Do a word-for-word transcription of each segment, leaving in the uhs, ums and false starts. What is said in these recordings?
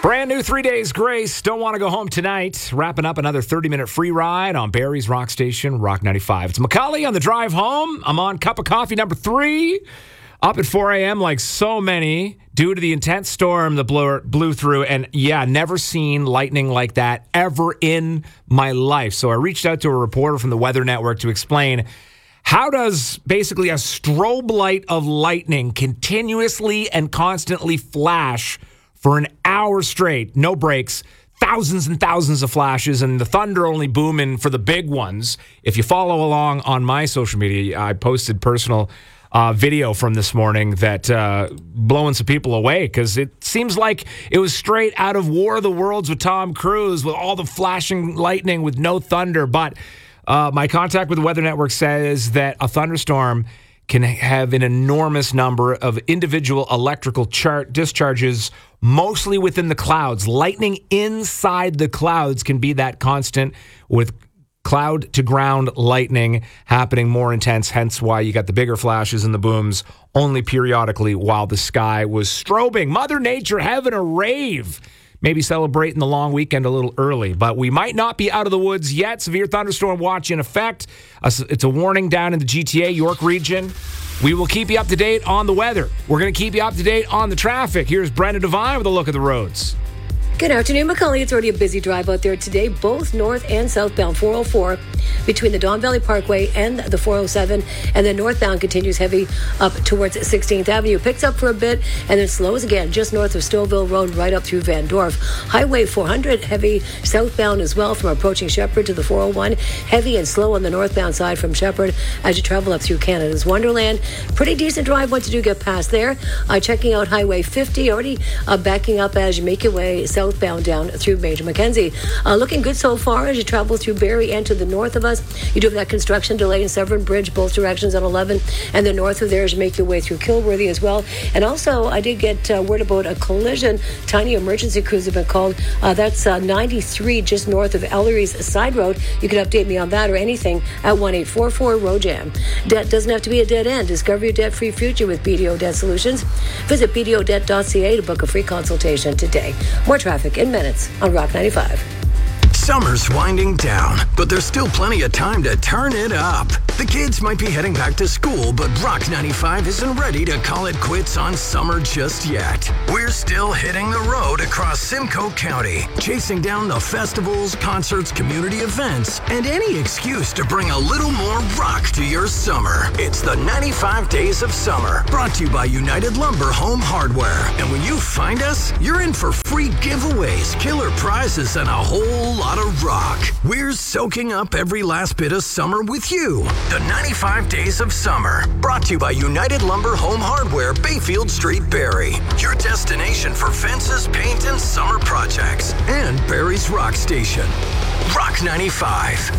Brand new Three Days Grace. Don't want to go home tonight. Wrapping up another thirty-minute free ride on Barrie's Rock Station, Rock ninety-five. It's Macaulay on the drive home. I'm on cup of coffee number three. Up at four a.m. like so many due to the intense storm that blew, blew through. And yeah, never seen lightning like that ever in my life. So I reached out to a reporter from the Weather Network to explain how does basically a strobe light of lightning continuously and constantly flash for an hour straight, no breaks, thousands and thousands of flashes, and the thunder only booming for the big ones. If you follow along on my social media, I posted personal uh, video from this morning that uh, blowing some people away because it seems like it was straight out of War of the Worlds with Tom Cruise with all the flashing lightning with no thunder. But uh, my contact with the Weather Network says that a thunderstorm can have an enormous number of individual electrical char- discharges, mostly within the clouds. Lightning inside the clouds can be that constant, with cloud-to-ground lightning happening more intense, hence why you got the bigger flashes and the booms only periodically while the sky was strobing. Mother Nature having a rave. Maybe celebrating the long weekend a little early, but we might not be out of the woods yet. Severe thunderstorm watch in effect. It's a warning down in the G T A, York region. We will keep you up to date on the weather. We're going to keep you up to date on the traffic. Here's Brenda Devine with a look at the roads. Good afternoon, Macaulay. It's already a busy drive out there today, both north and southbound. four oh four between the Don Valley Parkway and the four oh seven, and then northbound continues heavy up towards sixteenth Avenue. Picks up for a bit and then slows again just north of Stouffville Road right up through Van Dorf. Highway four hundred heavy southbound as well from approaching Shepherd to the four oh one. Heavy and slow on the northbound side from Shepherd as you travel up through Canada's Wonderland. Pretty decent drive once you do get past there. Uh, checking out Highway fifty, already uh, backing up as you make your way south. Southbound down through Major Mackenzie. Uh, looking good so far as you travel through Barrie and to the north of us. You do have that construction delay in Severn Bridge, both directions on eleven, and then north of there as you make your way through Kilworthy as well. And also, I did get uh, word about a collision. Tiny emergency crews have been called. Uh, that's uh, ninety-three just north of Ellery's Side Road. You can update me on that or anything at one eight four four ROJAM. Debt doesn't have to be a dead end. Discover your debt-free future with B D O Debt Solutions. Visit b d o debt dot c a to book a free consultation today. More traffic in minutes on Rock ninety-five. Summer's winding down, but there's still plenty of time to turn it up. The kids might be heading back to school, but Rock ninety-five isn't ready to call it quits on summer just yet. We're still hitting the road across Simcoe County, chasing down the festivals, concerts, community events, and any excuse to bring a little more rock to your summer. It's the ninety-five Days of Summer, brought to you by United Lumber Home Hardware. And when you find us, you're in for free giveaways, killer prizes, and a whole lot of rock. We're soaking up every last bit of summer with you. The ninety-five Days of Summer, brought to you by United Lumber Home Hardware, Bayfield Street, Barrie. Your destination for fences, paint, and summer projects. And Barrie's Rock Station. Rock ninety-five.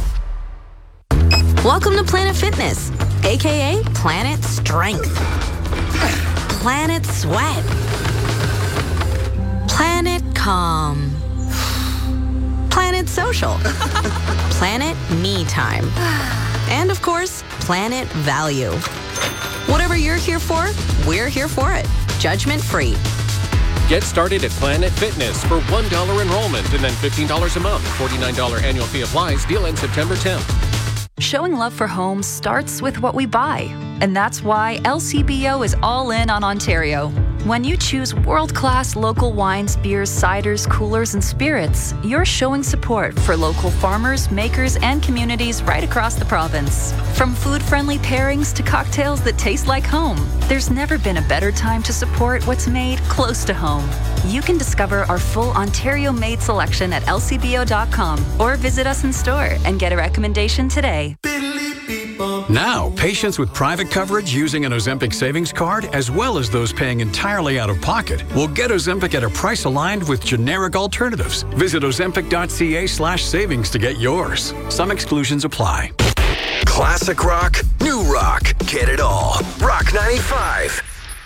Welcome to Planet Fitness, aka Planet Strength, Planet Sweat, Planet Calm, Planet Social, Planet Me Time, and of course, Planet Value. Whatever you're here for, we're here for it. Judgment free. Get started at Planet Fitness for one dollar enrollment and then fifteen dollars a month. forty-nine dollars annual fee applies. Deal ends September tenth. Showing love for homes starts with what we buy. And that's why L C B O is all in on Ontario. When you choose world-class local wines, beers, ciders, coolers, and spirits, you're showing support for local farmers, makers, and communities right across the province. From food-friendly pairings to cocktails that taste like home, there's never been a better time to support what's made close to home. You can discover our full Ontario-made selection at L C B O dot com or visit us in store and get a recommendation today. Now, patients with private coverage using an Ozempic savings card, as well as those paying entirely out of pocket, will get Ozempic at a price aligned with generic alternatives. Visit ozempic dot c a slash savings to get yours. Some exclusions apply. Classic rock, new rock, get it all. Rock ninety-five.